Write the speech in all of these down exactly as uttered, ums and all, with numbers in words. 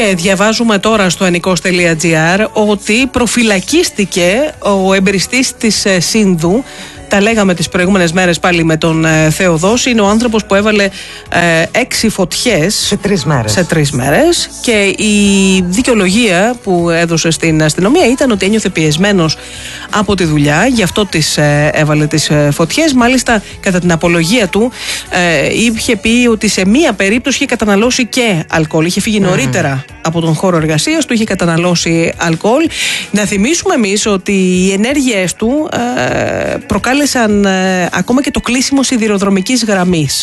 Και διαβάζουμε τώρα στο ενικός τελεία τζι άρ ότι προφυλακίστηκε ο εμπειριστής της Σύνδου. Τα λέγαμε τις προηγούμενες μέρες πάλι με τον ε, Θεοδόση. Είναι ο άνθρωπος που έβαλε ε, έξι φωτιές σε τρεις μέρες. σε τρεις μέρες. Και η δικαιολογία που έδωσε στην αστυνομία ήταν ότι ένιωθε πιεσμένος από τη δουλειά, γι' αυτό τις ε, έβαλε τις ε, φωτιές. Μάλιστα, κατά την απολογία του, ε, είχε πει ότι σε μία περίπτωση είχε καταναλώσει και αλκοόλ. Είχε φύγει νωρίτερα mm. από τον χώρο εργασίας του, είχε καταναλώσει αλκοόλ. Να θυμίσουμε εμείς ότι οι ενέργειές του ε, προκάλεσαν Ε, ακόμα και το κλείσιμο σιδηροδρομικής γραμμής.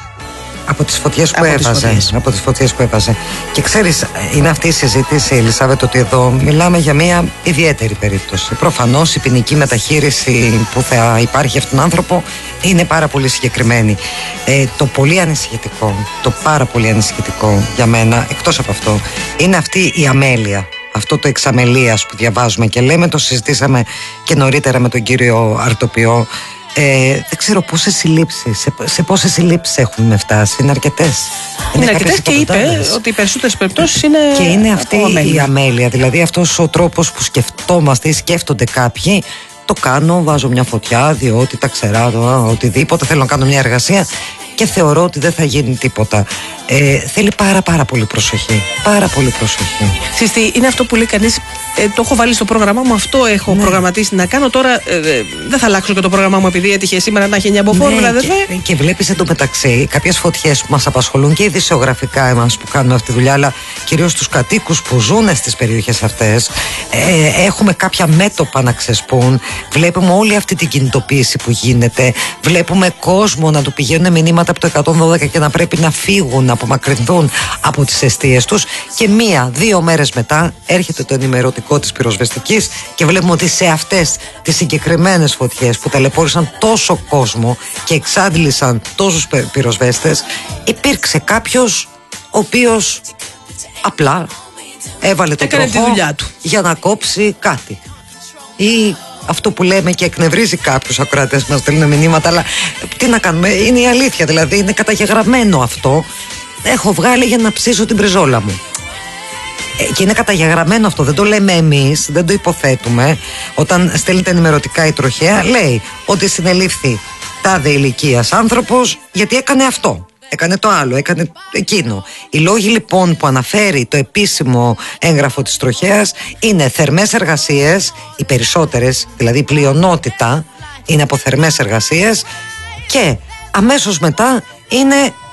Από τις φωτιές που από έβαζε. τις φωτιές. Από τις φωτιές που έβαζε. Και ξέρεις, είναι αυτή η συζήτηση, Ελισάβετ, ότι εδώ μιλάμε για μια ιδιαίτερη περίπτωση. Προφανώς η ποινική μεταχείριση που θα υπάρχει αυτόν τον άνθρωπο είναι πάρα πολύ συγκεκριμένη. Ε, το πολύ ανησυχητικό, το πάρα πολύ ανησυχητικό για μένα, εκτός από αυτό, είναι αυτή η αμέλεια. Αυτό το εξαμελίας που διαβάζουμε και λέμε, το συζητήσαμε και νωρίτερα με τον κύριο Αρτοπιό. Ε, δεν ξέρω πόσες συλλήψεις, σε, σε πόσες συλλήψεις έχουμε φτάσει. Είναι αρκετές. Είναι, είναι αρκετές και είπε ότι οι περισσότερες περιπτώσεις είναι. Και είναι αυτή η αμέλεια. Δηλαδή αυτός ο τρόπος που σκεφτόμαστε ή σκέφτονται κάποιοι. Το κάνω, βάζω μια φωτιά, διότι τα ξερά, οτιδήποτε. Θέλω να κάνω μια εργασία και θεωρώ ότι δεν θα γίνει τίποτα. Ε, θέλει πάρα πάρα πολύ προσοχή. Πάρα πολύ προσοχή. Συστή, είναι αυτό που λέει κανείς, ε, το έχω βάλει στο πρόγραμμά μου, αυτό έχω ναι. προγραμματίσει να κάνω. Τώρα ε, ε, δεν θα αλλάξω και το πρόγραμμά μου επειδή έτυχε σήμερα να έχει εννιά μποφόρ, ναι, δηλαδή. Και, και βλέπεις εντωμεταξύ κάποιες φωτιές που μας απασχολούν και ειδησιογραφικά εμάς που κάνουμε αυτή τη δουλειά, αλλά κυρίως τους κατοίκους που ζουν στις περιοχές αυτές. Ε, έχουμε κάποια μέτωπα να ξεσπούν. Βλέπουμε όλη αυτή την κινητοποίηση που γίνεται. Βλέπουμε κόσμο να του πηγαίνουν μηνύματα από το εκατόν δώδεκα και να πρέπει να φύγουν, να απομακρυνθούν από τις εστίες τους. Και μία, δύο μέρες μετά έρχεται το ενημερωτικό της πυροσβεστικής και βλέπουμε ότι σε αυτές τις συγκεκριμένες φωτιές που ταλαιπώρησαν τόσο κόσμο και εξάντλησαν τόσους πυροσβέστες, υπήρξε κάποιος ο οποίος απλά έβαλε το τροχό για να κόψει κάτι. Ή αυτό που λέμε και εκνευρίζει κάποιους ακροατές που μας στέλνουν μηνύματα, αλλά τι να κάνουμε, είναι η αλήθεια, δηλαδή είναι καταγεγραμμένο αυτό. Έχω βγάλει για να ψήσω την πριζόλα μου. Ε, και είναι καταγεγραμμένο αυτό, δεν το λέμε εμείς, δεν το υποθέτουμε. Όταν στέλνεται ενημερωτικά η τροχέα, λέει ότι συνελήφθη τάδε ηλικίας άνθρωπος γιατί έκανε αυτό. Έκανε το άλλο, έκανε εκείνο. Οι λόγοι λοιπόν που αναφέρει το επίσημο έγγραφο της τροχέας είναι θερμές εργασίες, οι περισσότερες, δηλαδή η πλειονότητα είναι από θερμές εργασίες, και αμέσως μετά είναι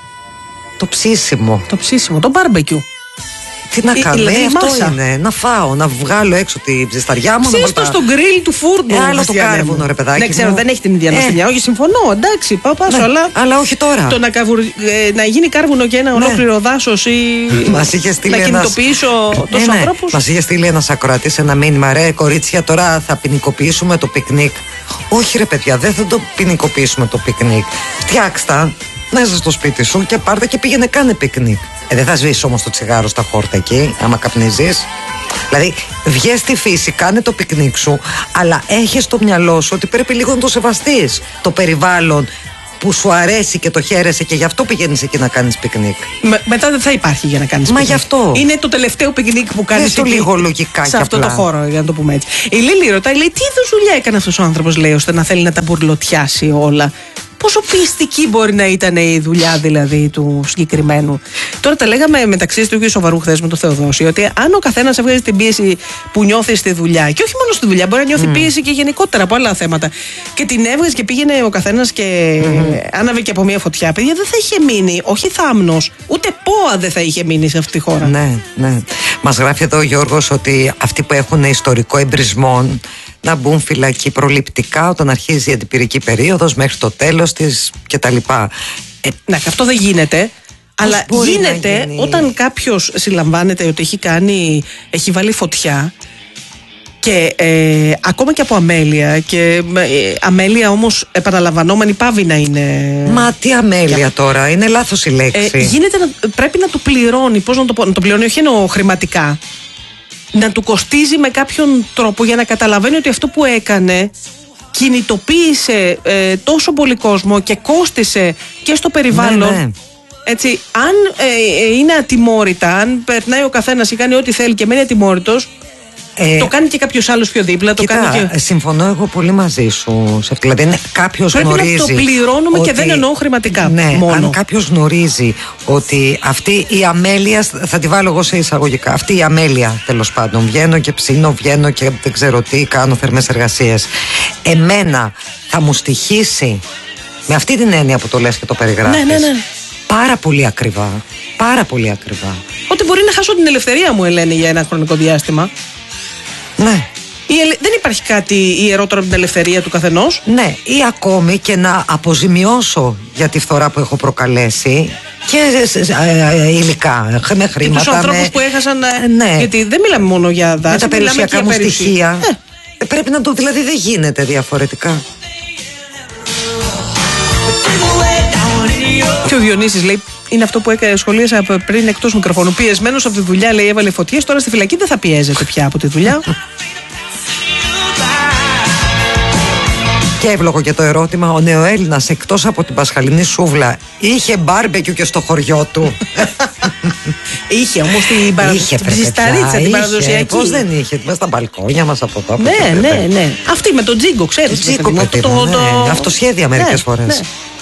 το ψήσιμο. Το ψήσιμο, το μπάρμπεκιου. Τι να κάνω, ε, αυτό μάσα. Είναι. Να φάω, να βγάλω έξω τη ψισταριά μου. Ψήστο στο γκριλ του φούρνου. Ε, άλλο το κάρβουνο, ρε παιδάκι. Δεν ξέρω, μου. δεν έχει την ίδια νοστιμιά. Ε. Όχι, συμφωνώ, εντάξει, πάω πάσο, ναι, αλλά. Αλλά όχι τώρα. Το να, καβουρ... ε, να γίνει κάρβουνο και ένα ναι. ολόκληρο δάσος ή. Μας είχε στείλει να κινητοποιήσω ένας... τόσους ε, ναι. ανθρώπους. Μας είχε στείλει ένας ακροατής ένα μήνυμα, ρε κορίτσια, τώρα θα ποινικοποιήσουμε το πικνίκ. Όχι, ρε παιδιά, δεν θα το ποινικοποιήσουμε το πικνίκ. Φτιάξτε μέσα στο σπίτι σου και πάρτε και πήγαινε κάνε πικνίκ. Ε, δεν θα σβήσεις όμως το τσιγάρο στα χόρτα εκεί, άμα καπνίζεις. Δηλαδή, βγες στη φύση, κάνε το πικνίκ σου, αλλά έχεις στο μυαλό σου ότι πρέπει λίγο να το σεβαστείς το περιβάλλον που σου αρέσει και το χαίρεσαι, και γι' αυτό πηγαίνεις εκεί να κάνεις πικνίκ. Με, μετά δεν θα υπάρχει για να κάνεις πικνίκ. Μα γι' αυτό. Είναι το τελευταίο πικνίκ που κάνεις εκεί, λίγο λογικά σε αυτό απλά. Το χώρο, για να το πούμε έτσι. Η Λίλη ρωτάει, λέει, τι είδους δουλειά έκανε αυτός ο άνθρωπος, λέει, ώστε να θέλει να τα μπουρλωτιάσει όλα. Πόσο πιστική μπορεί να ήταν η δουλειά δηλαδή του συγκεκριμένου. Τώρα τα λέγαμε μεταξύ του ίδιου σοβαρού χθες με τον Θεοδόση, ότι αν ο καθένας έβγαζε την πίεση που νιώθει στη δουλειά, και όχι μόνο στη δουλειά, μπορεί να νιώθει mm. πίεση και γενικότερα από άλλα θέματα, και την έβγαζε και πήγαινε ο καθένας και mm. άναβε και από μια φωτιά, παιδιά, δεν θα είχε μείνει, όχι θάμνος, ούτε πόα δεν θα είχε μείνει σε αυτή τη χώρα. Ναι, ναι. Μας γράφει εδώ ο Γιώργος ότι αυτοί που έχουν ιστορικό εμπρισμό να μπουν φυλακή προληπτικά όταν αρχίζει η αντιπυρική περίοδος μέχρι το τέλος της κτλ. Ε, ναι, αυτό δεν γίνεται. Αλλά γίνεται όταν κάποιος συλλαμβάνεται ότι έχει κάνει, έχει βάλει φωτιά, και ε, ακόμα και από αμέλεια, και ε, αμέλεια όμως επαναλαμβανόμενη πάβει να είναι. Μα τι αμέλεια για... τώρα, είναι λάθος η λέξη. Ε, γίνεται να, πρέπει να του πληρώνει, πώς να το πω, να το πληρώνει, όχι εννοώ χρηματικά, να του κοστίζει με κάποιον τρόπο για να καταλαβαίνει ότι αυτό που έκανε κινητοποίησε ε, τόσο πολύ κόσμο και κόστισε και στο περιβάλλον. Ναι, ναι. Έτσι, αν ε, ε, είναι ατιμόρυτα, αν περνάει ο καθένας ή κάνει ό,τι θέλει και μένει ατιμόρυτος, ε, το κάνει και κάποιος άλλος πιο δίπλα. Το κοίτα, κάνει και... συμφωνώ εγώ πολύ μαζί σου. Σε αυτή, δηλαδή, κάποιος πρέπει γνωρίζει. Πρέπει να το πληρώνουμε ότι, και δεν εννοώ χρηματικά. Ναι, μόνο. Αν κάποιος γνωρίζει ότι αυτή η αμέλεια, θα τη βάλω εγώ σε εισαγωγικά, αυτή η αμέλεια τέλος πάντων, βγαίνω και ψήνω, βγαίνω και δεν ξέρω τι, κάνω θερμές εργασίες. Εμένα θα μου στοιχήσει, με αυτή την έννοια που το λες και το περιγράφεις, ναι, ναι, ναι. πάρα πολύ ακριβά. Πάρα πολύ ακριβά. Ότι μπορεί να χάσω την ελευθερία μου, Ελένη, για ένα χρονικό διάστημα. Ναι. Ελε... Δεν υπάρχει κάτι ιερότερο από την ελευθερία του καθενός. Ναι, ή ακόμη και να αποζημιώσω για τη φθορά που έχω προκαλέσει και υλικά, με χρήματα. Και τους ανθρώπους με... που έχασαν. Ναι. Γιατί δεν μιλάμε μόνο για δάση, με τα περιουσιακά μου στοιχεία. Ε. Πρέπει να το, δηλαδή δεν γίνεται διαφορετικά. Και ο Διονύσης λέει, είναι αυτό που έκανε σχολίασα πριν εκτός μικροφώνου. Πιεσμένος από τη δουλειά, λέει, έβαλε φωτιές. Τώρα στη φυλακή δεν θα πιέζεται πια από τη δουλειά. Και εύλογο και το ερώτημα, ο νεοέλληνας εκτός από την πασχαλινή σούβλα είχε μπάρμπεκιου και στο χωριό του? Είχε όμως την παραδοσιακή. την παραδοσιακή. Πώς δεν είχε, μέσα στα μπαλκόνια μας από εδώ. Ναι, ναι, ναι. Αυτή με τον τζίγκο, ξέρεις. Το τζίγκο, παιδί, ναι. Αυτοσχέδια μερικές φορές.